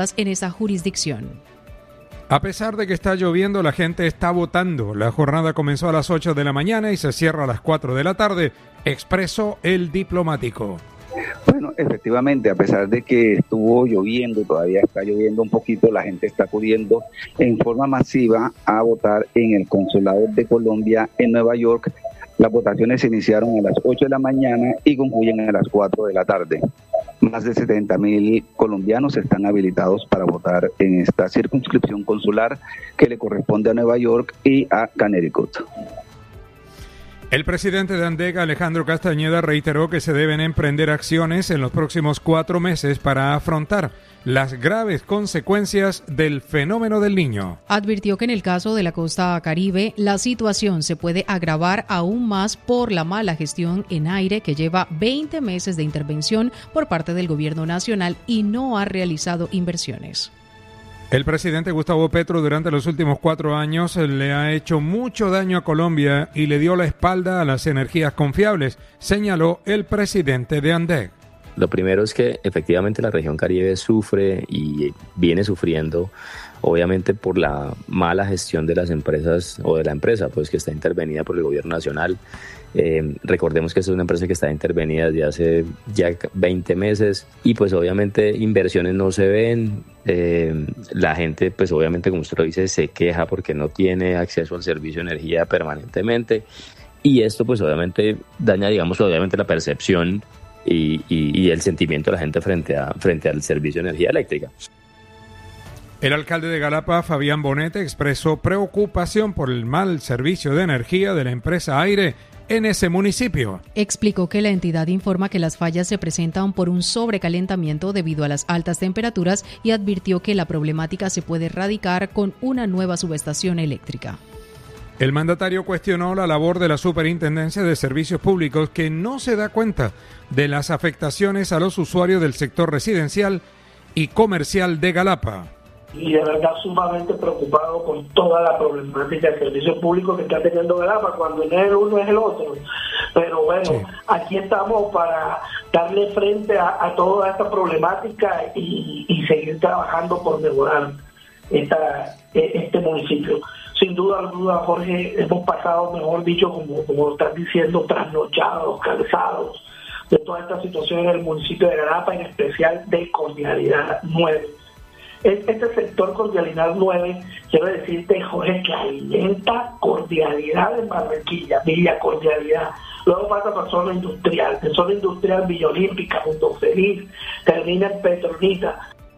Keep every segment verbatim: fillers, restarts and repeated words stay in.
en esa jurisdicción. A pesar de que está lloviendo, la gente está votando. La jornada comenzó a las ocho de la mañana y se cierra a las cuatro de la tarde, expresó el diplomático. Bueno, efectivamente, a pesar de que estuvo lloviendo, todavía está lloviendo un poquito, la gente está acudiendo en forma masiva a votar en el Consulado de Colombia en Nueva York. Las votaciones se iniciaron a las ocho de la mañana y concluyen a las cuatro de la tarde. Más de setenta mil colombianos están habilitados para votar en esta circunscripción consular que le corresponde a Nueva York y a Connecticut. El presidente de ANDEC, Alejandro Castañeda, reiteró que se deben emprender acciones en los próximos cuatro meses para afrontar las graves consecuencias del fenómeno del Niño. Advirtió que en el caso de la costa caribe, la situación se puede agravar aún más por la mala gestión en aire que lleva veinte meses de intervención por parte del gobierno nacional y no ha realizado inversiones. El presidente Gustavo Petro durante los últimos cuatro años le ha hecho mucho daño a Colombia y le dio la espalda a las energías confiables, señaló el presidente de ANDEC. Lo primero es que efectivamente la región Caribe sufre y viene sufriendo, obviamente por la mala gestión de las empresas o de la empresa, pues que está intervenida por el gobierno nacional. Eh, recordemos que esta es una empresa que está intervenida desde hace ya veinte meses y pues obviamente inversiones no se ven, eh, la gente pues obviamente como usted lo dice se queja porque no tiene acceso al servicio de energía permanentemente y esto pues obviamente daña digamos obviamente la percepción y, y, y el sentimiento de la gente frente, a, frente al servicio de energía eléctrica. El alcalde de Galapa, Fabián Bonete, expresó preocupación por el mal servicio de energía de la empresa Aire en ese municipio. Explicó que la entidad informa que las fallas se presentan por un sobrecalentamiento debido a las altas temperaturas y advirtió que la problemática se puede erradicar con una nueva subestación eléctrica. El mandatario cuestionó la labor de la Superintendencia de Servicios Públicos que no se da cuenta de las afectaciones a los usuarios del sector residencial y comercial de Galapa. Y de verdad sumamente preocupado con toda la problemática del servicio público que está teniendo Galapa, cuando no es el uno es el otro. Pero bueno, sí. Aquí estamos para darle frente a, a toda esta problemática y, y seguir trabajando por mejorar esta, este municipio. Sin duda alguna, Jorge, hemos pasado, mejor dicho, como, como lo están diciendo, trasnochados, cansados de toda esta situación en el municipio de Galapa, en especial de Cordialidad nueve. Este sector Cordialidad nueve, quiero decirte, Jorge, que alimenta Cordialidad en Barranquilla, Villa Cordialidad. Luego pasa por zona industrial, de zona industrial Villa Olímpica, Punto Feliz, termina en Petronita.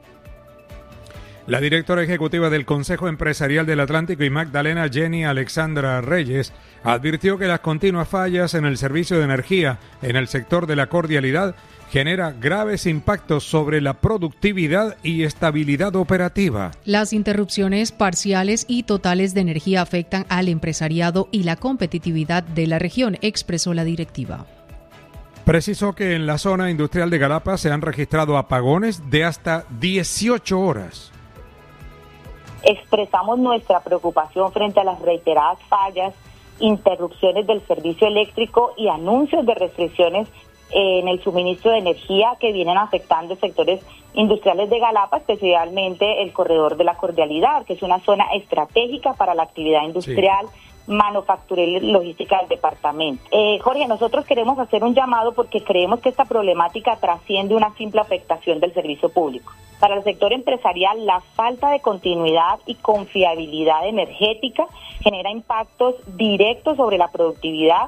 La directora ejecutiva del Consejo Empresarial del Atlántico y Magdalena, Jenny Alexandra Reyes, advirtió que las continuas fallas en el servicio de energía en el sector de la cordialidad genera graves impactos sobre la productividad y estabilidad operativa. Las interrupciones parciales y totales de energía afectan al empresariado y la competitividad de la región, expresó la directiva. Precisó que en la zona industrial de Galapa se han registrado apagones de hasta dieciocho horas. Expresamos nuestra preocupación frente a las reiteradas fallas, interrupciones del servicio eléctrico y anuncios de restricciones en el suministro de energía que vienen afectando sectores industriales de Galapa, especialmente el corredor de la Cordialidad, que es una zona estratégica para la actividad industrial, sí. manufacturera y logística del departamento. Eh, Jorge, nosotros queremos hacer un llamado porque creemos que esta problemática trasciende una simple afectación del servicio público. Para el sector empresarial, la falta de continuidad y confiabilidad energética genera impactos directos sobre la productividad.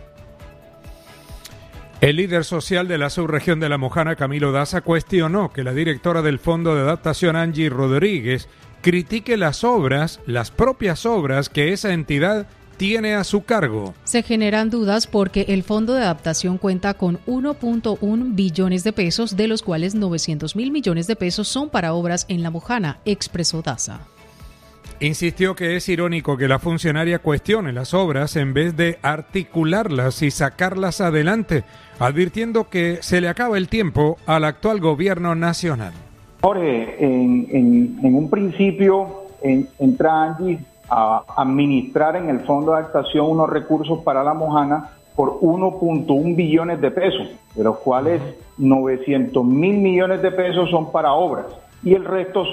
El líder social de la subregión de La Mojana, Camilo Daza, cuestionó que la directora del Fondo de Adaptación, Angie Rodríguez, critique las obras, las propias obras que esa entidad tiene a su cargo. Se generan dudas porque el Fondo de Adaptación cuenta con uno punto uno billones de pesos, de los cuales novecientos mil millones de pesos son para obras en La Mojana, expresó Daza. Insistió que es irónico que la funcionaria cuestione las obras en vez de articularlas y sacarlas adelante, advirtiendo que se le acaba el tiempo al actual gobierno nacional. Jorge, en, en, en un principio en, entra Angie a administrar en el Fondo de Adaptación unos recursos para La Mojana por uno punto uno billones de pesos, de los cuales novecientos mil millones de pesos son para obras. y el resto